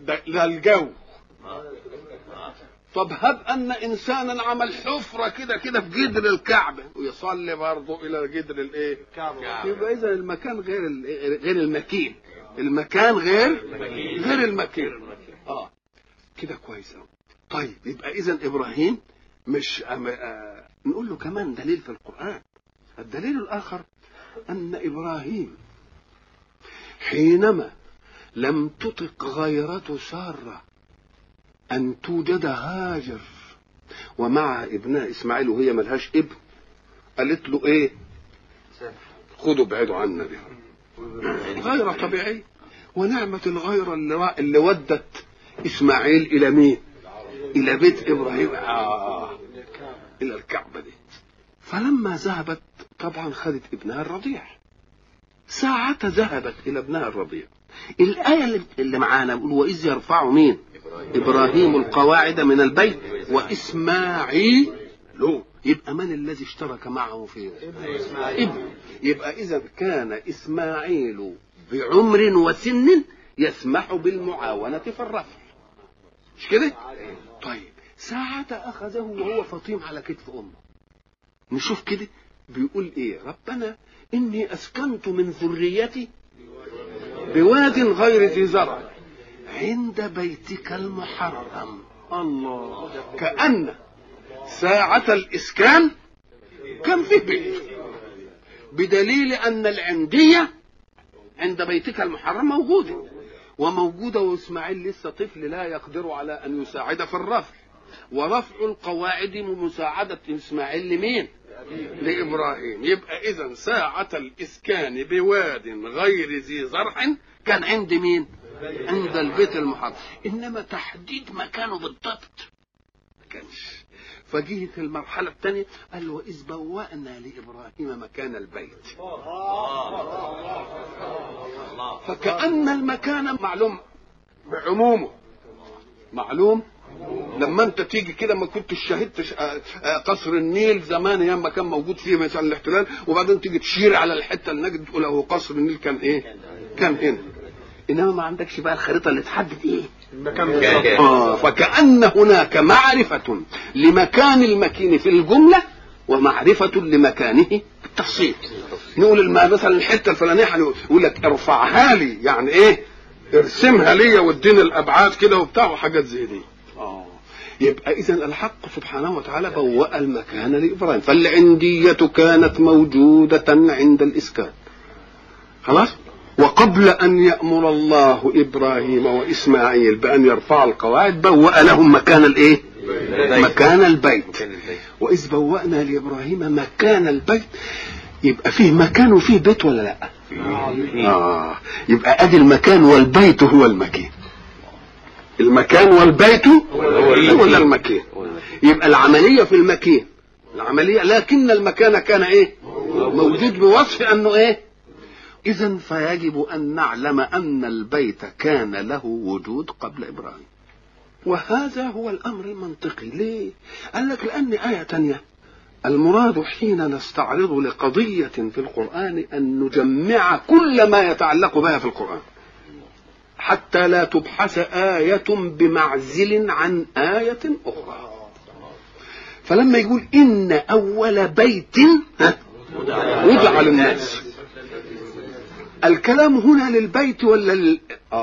ده الجو. طب هب ان انسانا عمل حفره كده في جدر الكعبه ويصلي برضه الى جدر الايه؟ يبقى اذا المكان غير المكين. المكان غير المكين. كده كويس قوي. طيب يبقى اذا ابراهيم مش نقول له كمان دليل في القرآن. الدليل الآخر أن إبراهيم حينما لم تطق غيرة سارة أن توجد هاجر ومع ابنها إسماعيل وهي ملهاش ابن، قالت له إيه؟ خدوا ابعدوا عنا دي غيرة طبيعية. ونعمة الغيرة اللي ودت إسماعيل إلى مين؟ إلى بيت إبراهيم، إلى الكعبة دي. فلما ذهبت طبعا خدت ابنها الرضيع. ساعة ذهبت إلى ابنها الرضيع، الآية اللي معانا بيقول وإذ يرفع مين؟ إبراهيم القواعد من البيت وإسماعيل. يبقى من الذي اشترك معه في ابن؟ يبقى إذا كان إسماعيل بعمر وسن يسمح بالمعاونة في الرفع، مش كده؟ طيب ساعة أخذه وهو فطيم على كتف أمه. نشوف كده بيقول إيه؟ ربنا إني أسكنت من ذريتي بواد غير ذي زرع عند بيتك المحرم. الله، كأن ساعة الإسكان كان في بيت، بدليل أن العندية عند بيتك المحرم موجودة وإسماعيل لسه طفل لا يقدر على أن يساعد في الرفع، ورفع القواعد مساعدة إسماعيل لمين؟ لإبراهيم. يبقى إذن ساعة الإسكان بواد غير ذي زرع كان عند مين؟ عند البيت المحرم. إنما تحديد مكانه بالضبط ما كانش. فجيه المرحلة الثانية قال وإذ بوأنا لإبراهيم مكان البيت. فكأن المكان معلوم بعمومه، معلوم. لما انت تيجي كده ما كنتش شاهدت قصر النيل زمان ايام ما كان موجود فيه مثلا الاحتلال، وبعدين تيجي تشير على الحته النجد تقول هو قصر النيل كان ايه؟ كان هنا. انما ما عندكش بقى الخريطه اللي تحدد ايه المكان. فكأن هناك معرفة لمكان المكين في الجملة ومعرفة لمكانه بالتفصيل. نقول مثلا الحته الفلانيه يقول لك ارفعها لي، يعني ايه؟ ارسمها لي واديني الابعاد كده وبتاع وحاجات زي دي. يبقى اذا الحق سبحانه وتعالى بوأ المكان لإبراهيم، فالعندية كانت موجودة عند الإسكان خلاص. وقبل أن يأمر الله إبراهيم وإسماعيل بأن يرفعوا القواعد بوأ لهم مكان الإيه؟ مكان البيت. وإذ بوأنا لإبراهيم مكان البيت، يبقى فيه مكان وفيه بيت ولا لا؟ يبقى أدي المكان والبيت هو المكان. المكان والبيت هو المكان. يبقى العملية في المكان العملية، لكن المكان كان ايه؟ موجود بوصف انه ايه؟ اذن فيجب ان نعلم ان البيت كان له وجود قبل ابراهيم. وهذا هو الامر المنطقي. ليه؟ قال لك لان آية تانية المراد حين نستعرض لقضية في القرآن ان نجمع كل ما يتعلق بها في القرآن حتى لا تبحث آية بمعزل عن آية أخرى. فلما يقول إن أول بيت وضع للناس، الكلام هنا للبيت ولا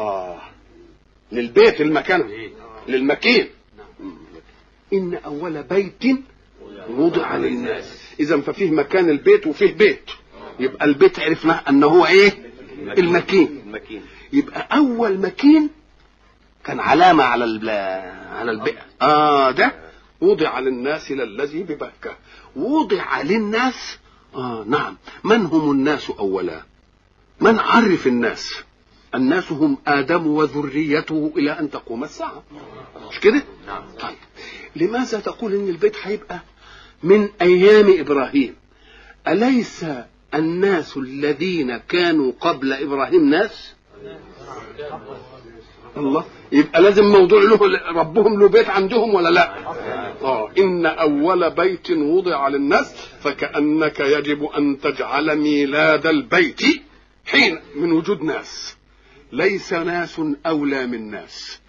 للبيت المكان؟ للمكين. إن أول بيت وضع للناس، إذن ففيه مكان البيت وفيه بيت. يبقى البيت عرفنا أنه هو إيه؟ المكين. يبقى أول مكين كان علامة على البيئة. ده وضع للناس للذي ببكة. وضع للناس نعم. من هم الناس أولا؟ من عرف الناس؟ الناس هم آدم وذريته إلى أن تقوم الساعة، مش كده؟ طيب لماذا تقول إن البيت هيبقى من أيام إبراهيم؟ أليس الناس الذين كانوا قبل إبراهيم ناس؟ الله، يبقى لازم موضوع له ربهم له بيت عندهم ولا لا؟ إن أول بيت وضع للناس، فكأنك يجب أن تجعل ميلاد البيت حين من وجود ناس. ليس ناس أولى من ناس،